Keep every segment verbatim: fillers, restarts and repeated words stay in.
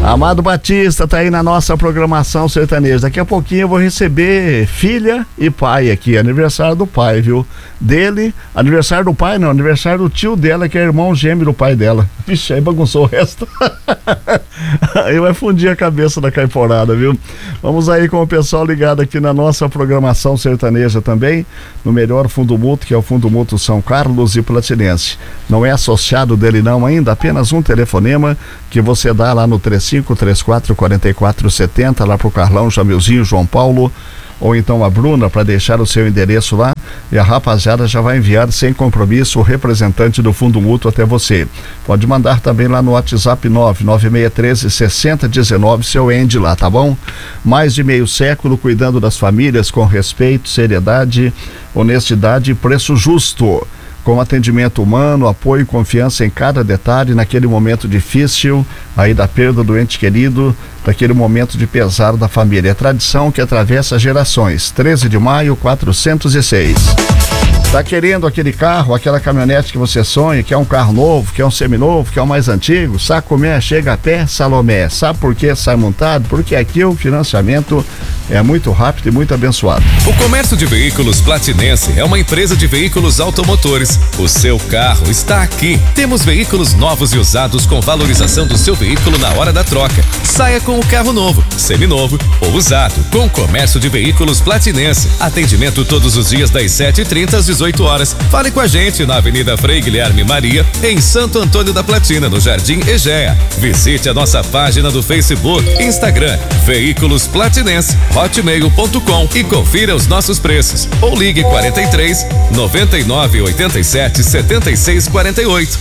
Amado Batista tá aí na nossa programação sertaneja. Daqui a pouquinho eu vou receber filha e pai aqui, aniversário do pai, viu? Dele, aniversário do pai não, aniversário do tio dela, que é irmão gêmeo do pai dela. Vixe, aí bagunçou o resto. Aí vai fundir a cabeça da caiporada, viu? Vamos aí com o pessoal ligado aqui na nossa programação sertaneja também, no melhor fundo mútuo, que é o Fundo Mútuo São Carlos e Platinense. Não é associado dele não ainda, apenas um telefonema que você dá lá no três cinco três quatro quatro quatro sete zero, lá pro Carlão, Jamilzinho, João Paulo, ou então a Bruna, para deixar o seu endereço lá, e a rapaziada já vai enviar sem compromisso o representante do Fundo Mútuo até você. Pode mandar também lá no WhatsApp nove nove seis um três seis zero um nove, seu Andy lá, tá bom? Mais de meio século cuidando das famílias com respeito, seriedade, honestidade e preço justo. Com atendimento humano, apoio e confiança em cada detalhe naquele momento difícil, aí da perda do ente querido, daquele momento de pesar da família. É tradição que atravessa gerações. treze de maio, quatrocentos e seis. Tá querendo aquele carro, aquela caminhonete que você sonha, que é um carro novo, que é um seminovo, que é o mais antigo? Sacomé chega a pé, Salomé. Sabe por que sai montado? Porque aqui o financiamento é muito rápido e muito abençoado. O Comércio de Veículos Platinense é uma empresa de veículos automotores. O seu carro está aqui. Temos veículos novos e usados com valorização do seu veículo na hora da troca. Saia com o carro novo, seminovo ou usado, com o Comércio de Veículos Platinense. Atendimento todos os dias das sete e trinta às dezoito horas. Fale com a gente na Avenida Frei Guilherme Maria, em Santo Antônio da Platina, no Jardim Egea. Visite a nossa página do Facebook, Instagram, Veículos Platinense, hotmail ponto com e confira os nossos preços. Ou ligue quarenta e três, noventa e nove, oitenta e sete, setenta e seis, quarenta e oito.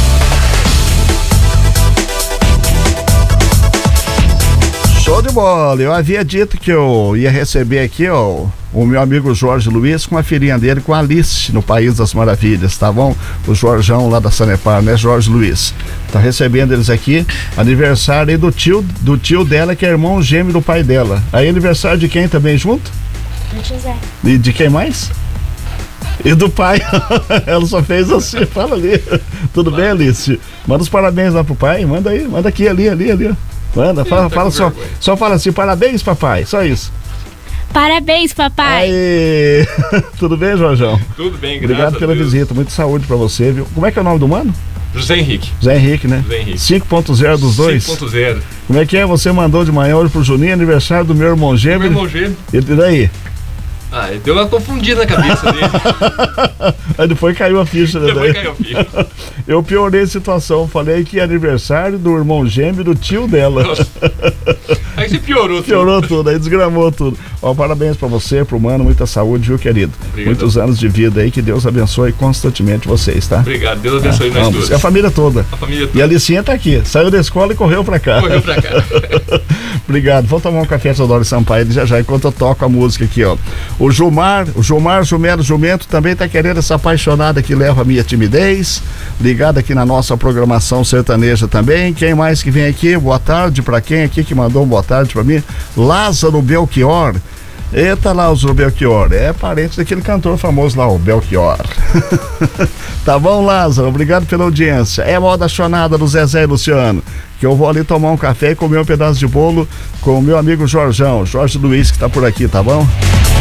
Show de bola. Eu havia dito que eu ia receber aqui, ó, o meu amigo Jorge Luiz com a filhinha dele, com a Alice, no País das Maravilhas, tá bom? O Jorjão lá da Sanepar, né, Jorge Luiz? Tá recebendo eles aqui, aniversário aí do tio, do tio dela, que é irmão gêmeo do pai dela. Aí aniversário de quem também junto? Do José. E de quem mais? E do pai. Ela só fez assim, fala ali. Tudo bem, Alice? Manda os parabéns lá pro pai, manda aí, manda aqui, ali, ali, ali. Manda, fala, fala só, só fala assim, parabéns, papai, só isso. Parabéns, papai. Aê. Tudo bem, Jorjão? Tudo bem, graças Obrigado pela a Deus. visita, muita saúde pra você, viu? Como é que é o nome do mano? José Henrique. José Henrique, né? José Henrique. cinco ponto zero dos dois? cinco ponto zero. Como é que é? Você mandou de manhã hoje pro Juninho, aniversário do meu irmão gêmeo. Meu irmão gêmeo. E daí? Ah, deu uma confundida na cabeça dele. Aí depois caiu a ficha, né? Depois Daí? caiu a ficha. Eu piorei a situação, falei que é aniversário do irmão gêmeo do tio dela. Nossa. Aí você piorou tudo. Piorou tudo, aí desgramou tudo. Ó, parabéns pra você, pro mano, muita saúde, viu, querido? Obrigado. Muitos anos de vida aí, que Deus abençoe constantemente vocês, tá? Obrigado, Deus abençoe Ah, nós ambos. todos. E a família toda. A família toda. E a Licinha tá aqui, saiu da escola e correu pra cá. Correu pra cá. Obrigado, vamos tomar um café Teodoro Sampaio já já, enquanto eu toco a música aqui, ó. O Gilmar, o Gilmar Jumero Jumento também tá querendo essa apaixonada que leva a minha timidez, ligado aqui na nossa programação sertaneja também. Quem mais que vem aqui? Boa tarde pra quem aqui que mandou um boa tarde pra mim? Lázaro Belchior. Eita, Lázaro Belchior, é parente daquele cantor famoso lá, o Belchior. Tá bom, Lázaro, obrigado pela audiência. É moda chonada do Zezé e Luciano, que eu vou ali tomar um café e comer um pedaço de bolo com o meu amigo Jorjão, Jorge Luiz, que tá por aqui, tá bom?